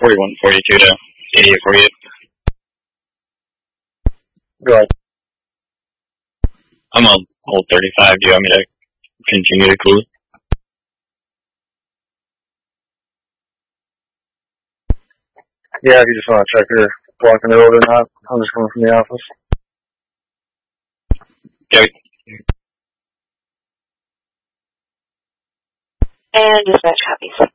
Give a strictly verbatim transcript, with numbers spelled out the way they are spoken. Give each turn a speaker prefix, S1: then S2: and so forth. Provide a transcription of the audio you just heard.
S1: forty-one forty-two to eighty-eight forty-eight.
S2: Go ahead.
S1: I'm on hold thirty-five. Do you want me to continue to close?
S2: Yeah, if you just want to check her blocking the road or not. I'm just coming from the office.
S1: Okay.
S3: And dispatch copies.